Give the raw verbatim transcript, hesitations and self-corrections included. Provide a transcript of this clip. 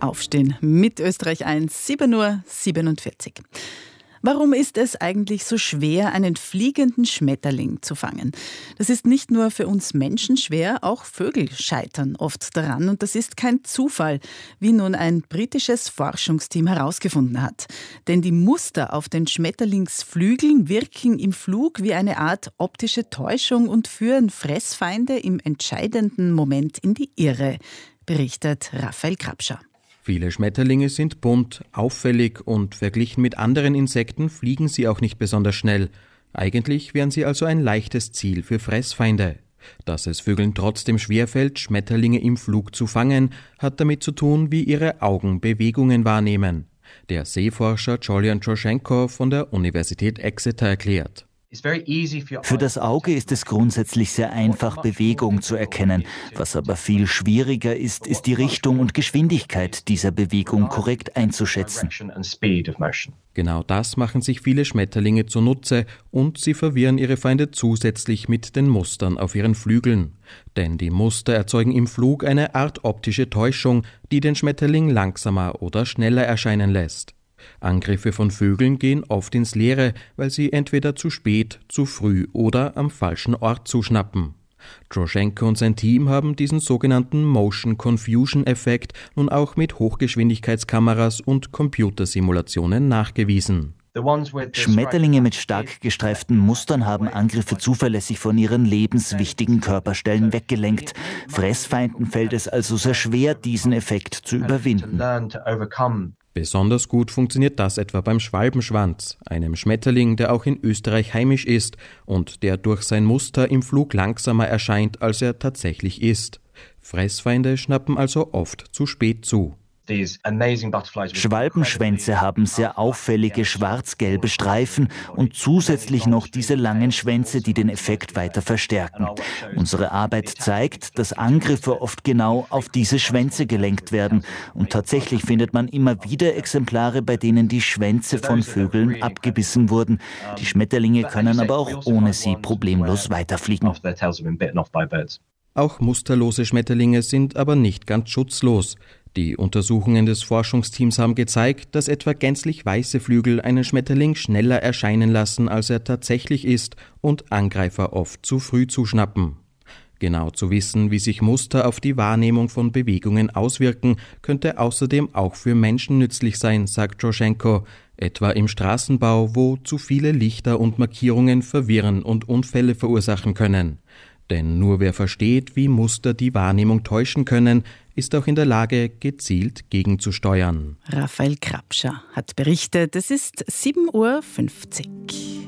Aufstehen mit Österreich eins, sieben Uhr siebenundvierzig. Warum ist es eigentlich so schwer, einen fliegenden Schmetterling zu fangen? Das ist nicht nur für uns Menschen schwer, auch Vögel scheitern oft daran. Und das ist kein Zufall, wie nun ein britisches Forschungsteam herausgefunden hat. Denn die Muster auf den Schmetterlingsflügeln wirken im Flug wie eine Art optische Täuschung und führen Fressfeinde im entscheidenden Moment in die Irre, berichtet Raphael Krapscher. Viele Schmetterlinge sind bunt, auffällig und verglichen mit anderen Insekten fliegen sie auch nicht besonders schnell. Eigentlich wären sie also ein leichtes Ziel für Fressfeinde. Dass es Vögeln trotzdem schwerfällt, Schmetterlinge im Flug zu fangen, hat damit zu tun, wie ihre Augen Bewegungen wahrnehmen. Der Seeforscher Julian Troschenko von der Universität Exeter erklärt: Für das Auge ist es grundsätzlich sehr einfach, Bewegung zu erkennen. Was aber viel schwieriger ist, ist die Richtung und Geschwindigkeit dieser Bewegung korrekt einzuschätzen. Genau das machen sich viele Schmetterlinge zunutze und sie verwirren ihre Feinde zusätzlich mit den Mustern auf ihren Flügeln. Denn die Muster erzeugen im Flug eine Art optische Täuschung, die den Schmetterling langsamer oder schneller erscheinen lässt. Angriffe von Vögeln gehen oft ins Leere, weil sie entweder zu spät, zu früh oder am falschen Ort zuschnappen. Troschenko und sein Team haben diesen sogenannten Motion Confusion Effekt nun auch mit Hochgeschwindigkeitskameras und Computersimulationen nachgewiesen. Schmetterlinge mit stark gestreiften Mustern haben Angriffe zuverlässig von ihren lebenswichtigen Körperstellen weggelenkt. Fressfeinden fällt es also sehr schwer, diesen Effekt zu überwinden. Besonders gut funktioniert das etwa beim Schwalbenschwanz, einem Schmetterling, der auch in Österreich heimisch ist und der durch sein Muster im Flug langsamer erscheint, als er tatsächlich ist. Fressfeinde schnappen also oft zu spät zu. Schwalbenschwänze haben sehr auffällige schwarz-gelbe Streifen und zusätzlich noch diese langen Schwänze, die den Effekt weiter verstärken. Unsere Arbeit zeigt, dass Angriffe oft genau auf diese Schwänze gelenkt werden. Und tatsächlich findet man immer wieder Exemplare, bei denen die Schwänze von Vögeln abgebissen wurden. Die Schmetterlinge können aber auch ohne sie problemlos weiterfliegen. Auch musterlose Schmetterlinge sind aber nicht ganz schutzlos. Die Untersuchungen des Forschungsteams haben gezeigt, dass etwa gänzlich weiße Flügel einen Schmetterling schneller erscheinen lassen, als er tatsächlich ist, und Angreifer oft zu früh zuschnappen. Genau zu wissen, wie sich Muster auf die Wahrnehmung von Bewegungen auswirken, könnte außerdem auch für Menschen nützlich sein, sagt Troschenko, etwa im Straßenbau, wo zu viele Lichter und Markierungen verwirren und Unfälle verursachen können. Denn nur wer versteht, wie Muster die Wahrnehmung täuschen können, ist auch in der Lage, gezielt gegenzusteuern. Raphael Krapscher hat berichtet, es ist sieben Uhr fünfzig.